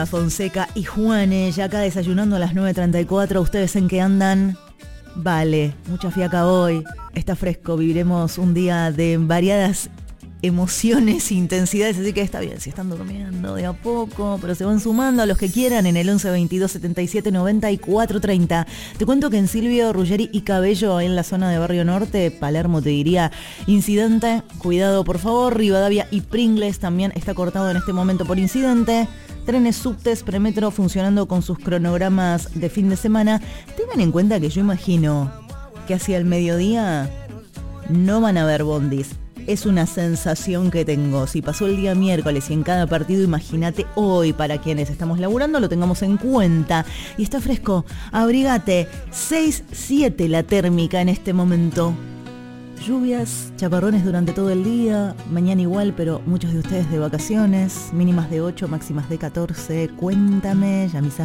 Fonseca y Juanes, ya acá desayunando a las 9:34. ¿Ustedes en qué andan? Vale, mucha fiaca hoy. Está fresco, viviremos un día de variadas emociones e intensidades, así que está bien, si están durmiendo de a poco, pero se van sumando a los que quieran en el 11 22 77 94 30. Te cuento que en Silvio, Ruggeri y Cabello, en la zona de Barrio Norte, Palermo, te diría, incidente, cuidado por favor. Rivadavia y Pringles también está cortado en este momento por incidente. Trenes, subtes, premetro funcionando con sus cronogramas de fin de semana. Tengan en cuenta que yo imagino que hacia el mediodía no van a haber bondis. Es una sensación que tengo. Si pasó el día miércoles y en cada partido, imagínate hoy, para quienes estamos laburando, lo tengamos en cuenta. Y está fresco, abrigate. 6-7 la térmica en este momento. Lluvias, chaparrones durante todo el día, mañana igual, pero muchos de ustedes de vacaciones, mínimas de 8, máximas de 14. Cuéntame, ya mis